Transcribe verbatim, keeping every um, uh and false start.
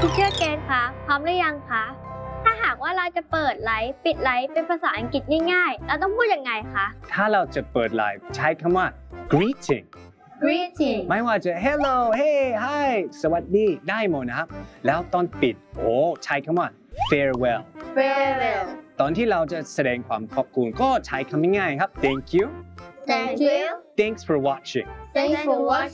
พี่เชื่อเกณฑ์คะพร้อมหรือยังคะถ้าหากว่าเราจะเปิดไลฟ์ปิดไลฟ์เป็นภาษาอังกฤษง่ายๆเราต้องพูดยังไงคะถ้าเราจะเปิดไลฟ์ใช้คำว่า greeting greeting ไม่ว่าจะ hello hey hi สวัสดีได้หมดนะครับแล้วตอนปิดโอ้ใช้คำว่า farewell farewell ตอนที่เราจะแสดงความขอบคุณก็ใช้คำง่ายๆครับ thank you thank you thanks for watching thanks for watching